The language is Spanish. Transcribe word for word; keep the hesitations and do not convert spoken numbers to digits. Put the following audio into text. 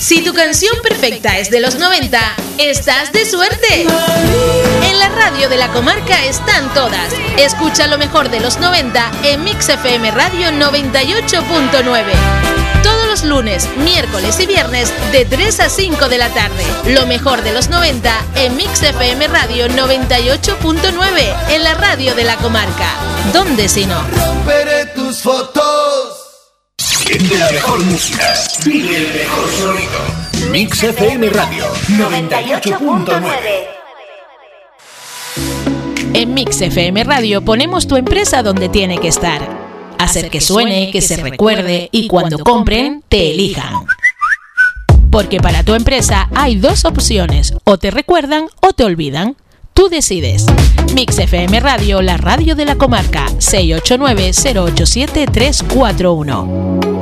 Si tu canción perfecta es de los noventa, estás de suerte. En la radio de la comarca están todas. Escucha lo mejor de los noventa en Mix F M Radio noventa y ocho punto nueve. Todos los lunes, miércoles y viernes de tres a cinco de la tarde. Lo mejor de los noventa en Mix F M Radio noventa y ocho punto nueve, en la radio de la comarca. ¿Dónde si no? Romperé tus fotos. Siente la mejor música, vive el mejor sonido. Mix F M Radio noventa y ocho punto nueve. En Mix F M Radio ponemos tu empresa donde tiene que estar. Hacer que suene, que se recuerde y cuando compren, te elijan. Porque para tu empresa hay dos opciones, o te recuerdan o te olvidan. Tú decides. Mix F M Radio, la radio de la comarca, seis ocho nueve, cero ocho siete, tres cuatro uno.